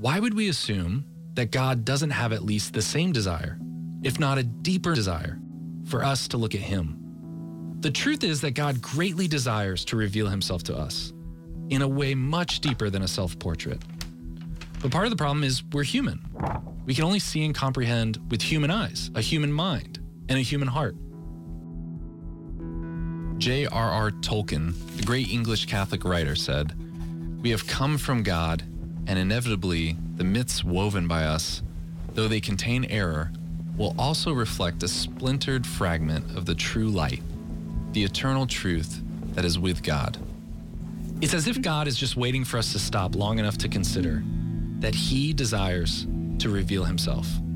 why would we assume that God doesn't have at least the same desire, if not a deeper desire, for us to look at him? The truth is that God greatly desires to reveal himself to us in a way much deeper than a self-portrait. But part of the problem is we're human. We can only see and comprehend with human eyes, a human mind, and a human heart. J.R.R. Tolkien, the great English Catholic writer, said, "We have come from God, and inevitably the myths woven by us, though they contain error, will also reflect a splintered fragment of the true light, the eternal truth that is with God." It's as if God is just waiting for us to stop long enough to consider that he desires to reveal himself.